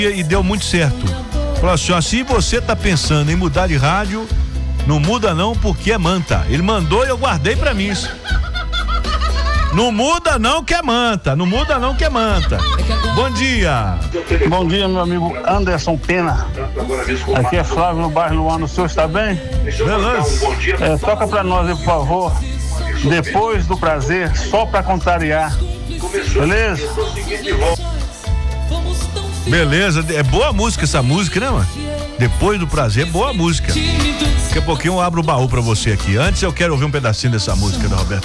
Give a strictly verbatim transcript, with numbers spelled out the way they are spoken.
e deu muito certo. Falou assim, ó, se você tá pensando em mudar de rádio, não muda não, porque é manta. Ele mandou e eu guardei pra mim isso. Não muda não que é manta, não muda não que é manta. Bom dia. Bom dia, meu amigo Anderson Pena. Aqui é Flávio no bairro Luano. O senhor está bem? Beleza. É, toca pra nós aí, por favor. Depois do prazer, só pra contrariar. Beleza? Beleza, é boa música essa música, né, mano? Depois do prazer, boa música. Daqui a pouquinho eu abro o baú pra você aqui. Antes eu quero ouvir um pedacinho dessa música da Roberta.